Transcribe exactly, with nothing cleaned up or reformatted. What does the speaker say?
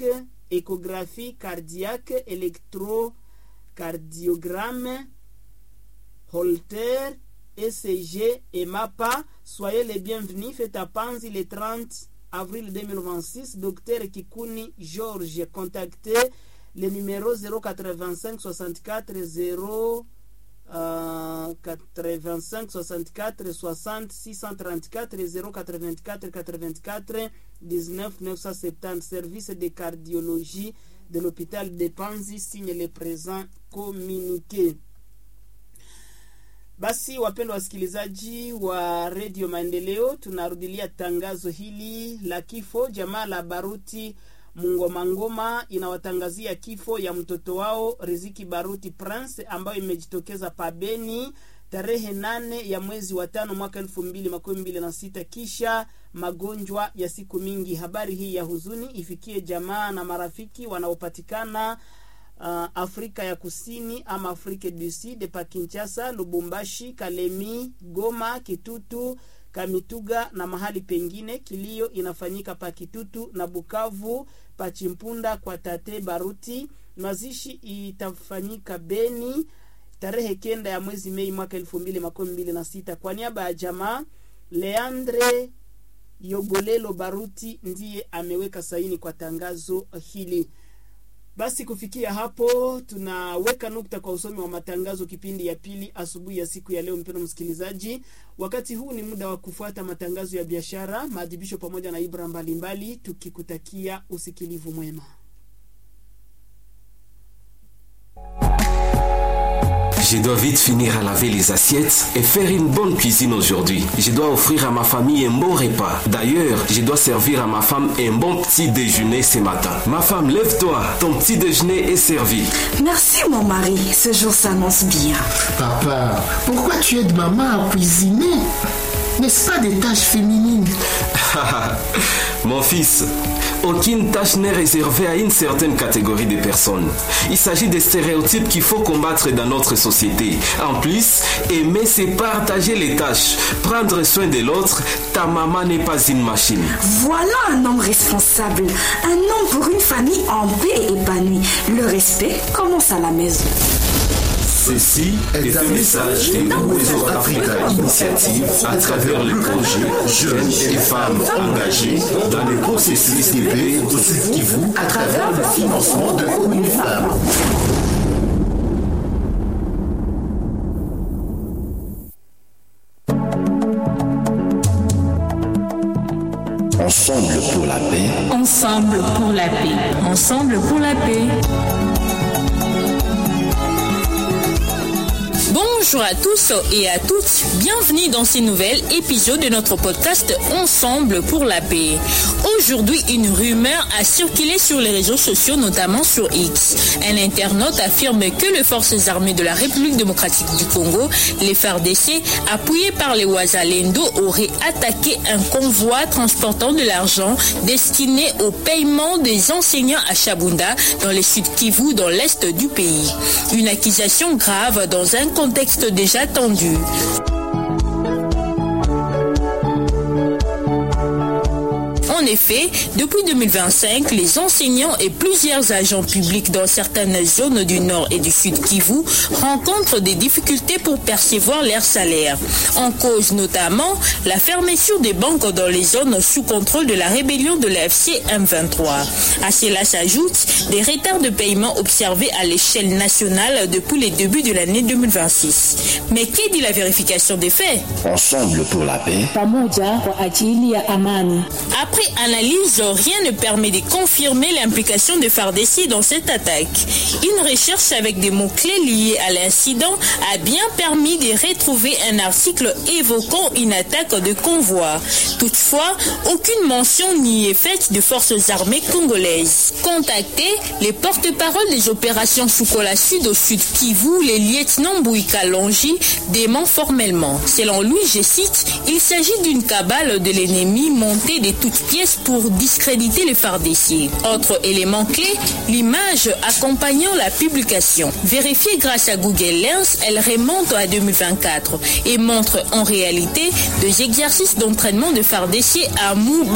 échographie cardiaque, électrocardiogramme, Holter, E C G et MAPA. Soyez les bienvenus. Faites à Panzi le trente avril deux mille vingt-six. Docteur Kikuni Georges. Contactez le numéro zéro quatre-vingt-cinq soixante-quatre zéro quatre-vingt-cinq soixante-quatre soixante six cent trente-quatre et zéro quatre-vingt-quatre quatre-vingt-quatre dix-neuf neuf cent soixante-dix. Service de cardiologie de l'hôpital de Panzi signe le présent communiqué. Basi wapendwa wasikilizaji wa Radio Maendeleo, tunarudilia tangazo hili la kifo. Jamaa la Baruti Mungoma Ngoma inawatangazia kifo ya mtoto wao Riziki Baruti Prince ambayo imejitokeza pabeni tarehe nane ya mwezi wa tano mwaka elfu mbili makumi mbili na sita kisha magonjwa ya siku mingi. Habari hii ya huzuni ifikie jamaa na marafiki wanaopatikana Uh, Afrika ya Kusini ama Afrika du Sud, pa Kinshasa, Lubumbashi, Kalemi, Goma, Kitutu, Kamituga na mahali pengine. Kilio inafanyika pa Kitutu na Bukavu, pa Chimpunda kwa Tate Baruti. Mazishi itafanyika Beni tarehe kenda ya mwezi Mei mwaka elfu mbili makumi mbili na sita. Kwa niaba ya jamaa, Leandre Yogolelo Baruti ndiye ameweka saini kwa tangazo hili. Basi kufikia hapo tunaweka nukta kwa usomi wa matangazo kipindi ya pili asubuhi ya siku ya leo. Mpendwa msikilizaji, wakati huu ni muda wa kufuata matangazo ya biashara, maadhibisho pamoja na ibra mbalimbali, tukikutakia usikilivu mwema. Je dois vite finir à laver les assiettes et faire une bonne cuisine aujourd'hui. Je dois offrir à ma famille un bon repas. D'ailleurs, je dois servir à ma femme un bon petit déjeuner ce matin. Ma femme, lève-toi, ton petit déjeuner est servi. Merci mon mari, ce jour s'annonce bien. Papa, pourquoi tu aides maman à cuisiner? N'est-ce pas des tâches féminines? Mon fils, aucune tâche n'est réservée à une certaine catégorie de personnes. Il s'agit des stéréotypes qu'il faut combattre dans notre société. En plus, aimer c'est partager les tâches. Prendre soin de l'autre, ta maman n'est pas une machine. Voilà un homme responsable. Un homme pour une famille en paix et épanouie. Le respect commence à la maison. Ceci est un message des Réseau Africa Initiative à travers le projet Jeunes et Femmes engagées dans le processus de paix au Sud Kivu à travers le financement de Communes Femmes. Ensemble pour la paix. Ensemble pour la paix. Ensemble pour la paix. Bonjour à tous et à toutes, bienvenue dans ce nouvel épisode de notre podcast Ensemble pour la paix. Aujourd'hui, une rumeur a circulé sur les réseaux sociaux, notamment sur X. Un internaute affirme que les forces armées de la République démocratique du Congo, les F A R D C, appuyées par les Wazalendo, auraient attaqué un convoi transportant de l'argent destiné au paiement des enseignants à Chabunda, dans le Sud Kivu, dans l'est du pays. Une accusation grave dans un contexte déjà tendu. En effet, depuis deux mille vingt-cinq, les enseignants et plusieurs agents publics dans certaines zones du Nord et du Sud Kivu rencontrent des difficultés pour percevoir leur salaire. En cause notamment la fermeture des banques dans les zones sous contrôle de la rébellion de l'A F C M vingt-trois. À cela s'ajoutent des retards de paiement observés à l'échelle nationale depuis les débuts de l'année deux mille vingt-six. Mais qui dit la vérification des faits? Ensemble pour la paix. Après analyse, rien ne permet de confirmer l'implication de F A R D C dans cette attaque. Une recherche avec des mots-clés liés à l'incident a bien permis de retrouver un article évoquant une attaque de convoi. Toutefois, aucune mention n'y est faite de forces armées congolaises. Contacté, les porte-parole des opérations Soukola Sud au Sud Kivu, les lieutenants Bouika Longi, dément formellement. Selon lui, je cite, il s'agit d'une cabale de l'ennemi montée de toutes pièces pour discréditer le F A R D C. Autre élément clé, l'image accompagnant la publication. Vérifiée grâce à Google Lens, elle remonte à deux mille vingt-quatre et montre en réalité des exercices d'entraînement de F A R D C à Mou